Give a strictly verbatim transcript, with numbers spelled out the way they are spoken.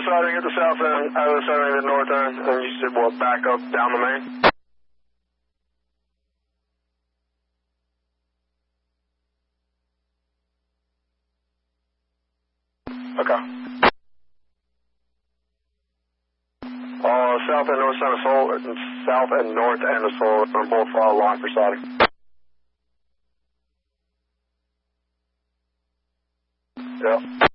sighting at the south end, other sighting at the north end, and you said what, back up down the main? Okay. Uh, south and north end of Seoul, south and north end of Seoul are both uh, locked for sighting. Yep.